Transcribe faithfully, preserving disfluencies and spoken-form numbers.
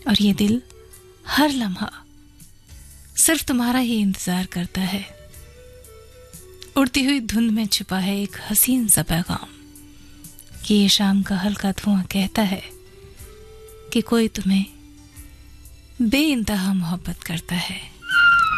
और ये दिल हर लम्हा सिर्फ तुम्हारा ही इंतजार करता है। उड़ती हुई धुंध में छिपा है एक हसीन सा पैगाम कि ये शाम का हल्का धुआं कहता है कि कोई तुम्हें बेइंतहा मोहब्बत करता है।